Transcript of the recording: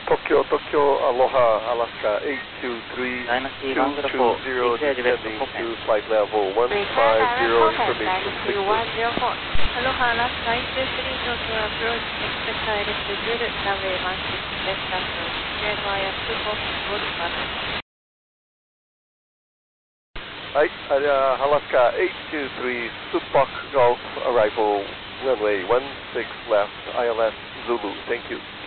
Tokyo, Aloha, Alaska, 823, Dynasty 104, 220, descending to flight level 150, information 60. Aloha, Alaska, 823, Tokyo approach, expect direct to Zulu, runway 16, left approach, cleared via 240, boarding pass. Alaska 823, Supak Golf, arrival runway 16 left, ILS Zulu, thank you.